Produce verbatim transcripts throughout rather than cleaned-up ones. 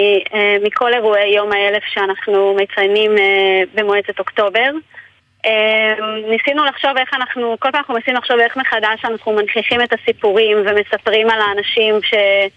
מכל אירועי יום האלף שאנחנו מציינים במועצת אוקטובר. ניסינו לחשוב איך אנחנו, כל פעם אנחנו מנסים לחשוב איך מחדש אנחנו מנכיחים את הסיפורים ומספרים על האנשים ש...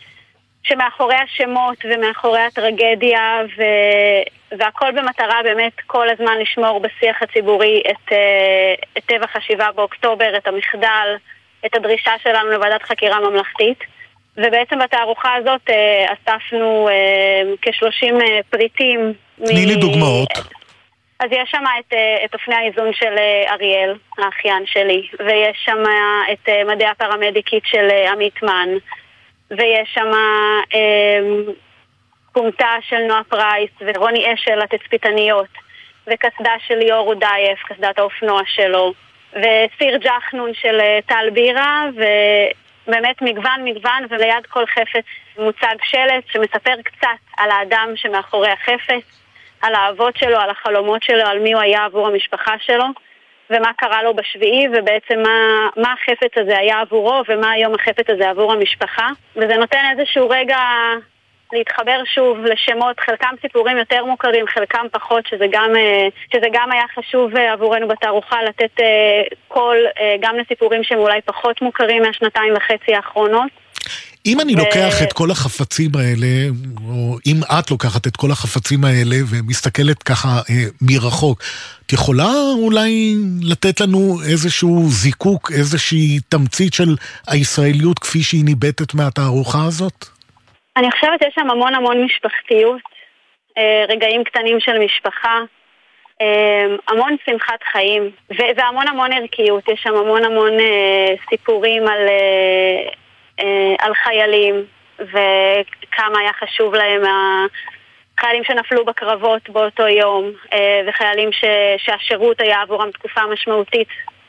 שמאחורי השמות ומאחורי הטרגדיה ו... והכל במטרה באמת כל הזמן לשמור בשיח הציבורי את, את טבח השבעה באוקטובר, את המחדל, את הדרישה שלנו לוועדת חקירה ממלכתית. ובעצם בתערוכה הזאת אספנו כ-שלושים פריטים. תני לי דוגמאות. אז יש שם את, את אופני האיזון של אריאל, האחיין שלי, ויש שם את מדעי הפרמדיקית של עמית מן, ויש שם אה, קומתה של נועה פרייס ורוני אשל התצפיתניות, וקסדה של ליאור רודייף, קסדת האופנוע שלו, וסיר ג'חנון של טל בירה, ובאמת מגוון מגוון, וליד כל חפץ מוצג שלט שמספר קצת על האדם שמאחורי החפץ, על האהבות שלו, על החלומות שלו, על מי הוא היה עבור המשפחה שלו, ומה קרה לו בשביעי, ובעצם מה, מה החפץ הזה היה עבורו, ומה היום החפץ הזה עבור המשפחה. וזה נותן איזשהו רגע להתחבר שוב לשמות, חלקם סיפורים יותר מוכרים, חלקם פחות, שזה גם, שזה גם היה חשוב עבורנו בתערוכה, לתת קול גם לסיפורים שהם אולי פחות מוכרים מהשנתיים וחצי האחרונות. אם אני לוקח את כל החפצים האלה, או אם את לוקחת את כל החפצים האלה ומסתכלת ככה אה, מרחוק, את יכולה אולי לתת לנו איזשהו זיקוק, איזושהי תמצית של הישראליות כפי שהיא ניבטת מהתערוכה הזאת? אני חושבת שיש שם המון המון משפחתיות, אה, רגעים קטנים של משפחה, אה, המון שמחת חיים, והמון המון ערכיות. יש שם המון המון אה, סיפורים על... אה, על חיילים וכמה היה חשוב להם החיילים שנפלו בקרבות באותו יום וחיילים ש... שהשירות היה עבורם תקופה משמעותית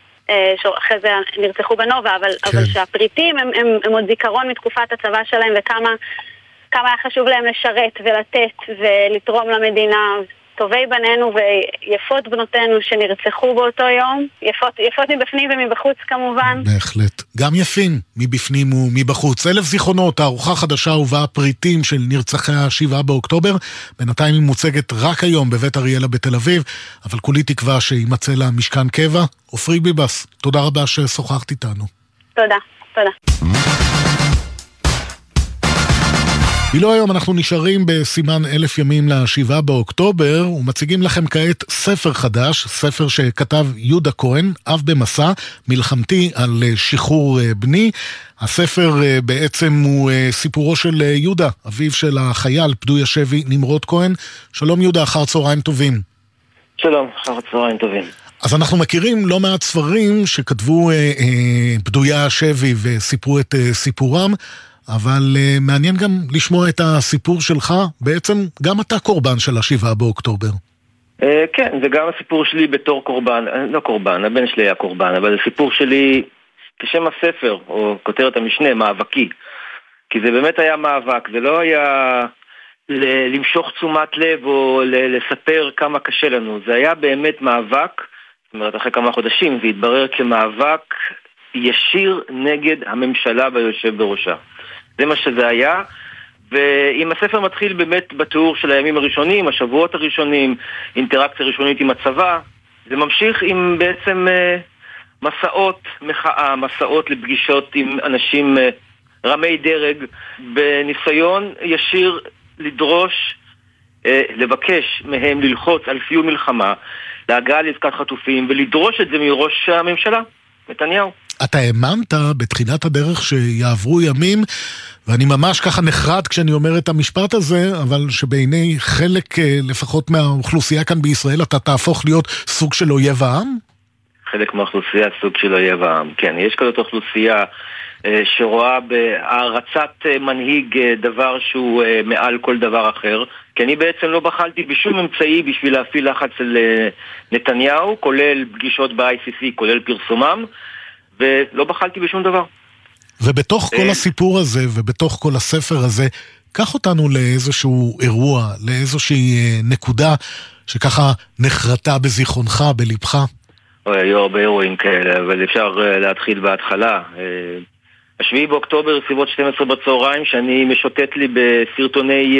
שאחרי זה נרצחו בנובה, אבל, כן. אבל שהפריטים הם, הם, הם עוד זיכרון מתקופת הצבא שלהם וכמה כמה היה חשוב להם לשרת ולתת ולתרום למדינה. טובי בנינו ויפות בנותינו שנרצחו באותו יום, יפות, יפות מבפנים ומבחוץ כמובן. בהחלט. גם יפים מבפנים ומבחוץ. אלף זיכרונות, תערוכה חדשה ובאה פריטים של נרצחי השבעה באוקטובר. בינתיים היא מוצגת רק היום בבית אריאלה בתל אביב, אבל כולי תקווה שימצא לה משכן קבע. עופרי ביבס, תודה רבה ששוחחת איתנו. תודה, תודה. בילו היום אנחנו נשארים בסימן אלף ימים לשבעה באוקטובר ומציגים לכם כעת ספר חדש, ספר שכתב יהודה כהן, אב במסע, מלחמתי על שחרור בני. הספר בעצם הוא סיפורו של יהודה, אביו של החייל פדוי השבי נמרוד כהן. שלום יהודה, אחר צהריים טובים. שלום, אחר צהריים טובים. אז אנחנו מכירים לא מעט ספרים שכתבו אה, אה, פדויי השבי וסיפרו את אה, סיפורם, אבל uh, מעניין גם לשמוע את הסיפור שלך, בעצם גם אתה קורבן של השבעה באוקטובר. Uh, כן, זה גם הסיפור שלי בתור קורבן, לא קורבן, הבן שלי היה קורבן, אבל הסיפור שלי כשם הספר, או כותרת המשנה, מאבקי, כי זה באמת היה מאבק, זה לא היה ל- למשוך תשומת לב או ל- לספר כמה קשה לנו, זה היה באמת מאבק, זאת אומרת אחרי כמה חודשים, זה התברר כמאבק ישיר נגד הממשלה והיושב בראשה. זה מה שזה היה, ואם הספר מתחיל באמת בתיאור של הימים הראשונים, השבועות הראשונים, אינטראקציה ראשונית עם הצבא, זה ממשיך עם בעצם אה, מסעות מחאה, מסעות לפגישות עם אנשים אה, רמי דרג, בניסיון ישיר לדרוש, אה, לבקש מהם ללחוץ על סיום מלחמה, להגעה לעסקת חטופים, ולדרוש את זה מראש הממשלה, נתניהו. אתה האמנת בתחילת הדרך שיעברו ימים, ואני ממש ככה נחרד כשאני אומר את המשפט הזה, אבל שבעיני חלק לפחות מהאוכלוסייה כאן בישראל, אתה תהפוך להיות סוג של אויב העם? חלק מהאוכלוסייה סוג של אויב העם, כן. יש כזאת אוכלוסייה שרואה בהערצת מנהיג דבר שהוא מעל כל דבר אחר, כי אני בעצם לא בחלתי בשום אמצעי בשביל להפעיל לחץ על נתניהו, כולל פגישות ב-איי סי סי, כולל פרסומם, ולא בחלתי בשום דבר. ובתוך כל הסיפור הזה, ובתוך כל הספר הזה, קח אותנו לאיזשהו אירוע, לאיזושהי נקודה שככה נחרטה בזיכרונך, בלבך. היו הרבה אירועים כאלה, אבל אפשר להתחיל בהתחלה. השביעי באוקטובר, סביבות שתים עשרה בצהריים, שאני משוטט לי בסרטוני